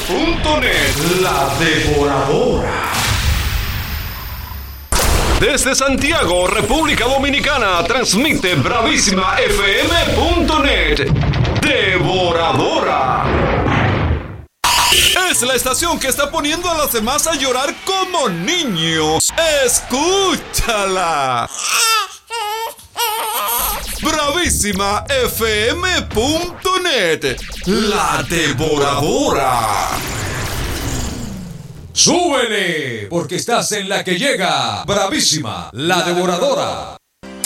La Devoradora. Desde Santiago, República Dominicana, transmite bravísimafm.net. Devoradora. Es la estación que está poniendo a los demás a llorar como niños. ¡Escúchala! bravísimafm.net. La Devoradora. ¡Súbele! Porque estás en la que llega. Bravísima, la Devoradora.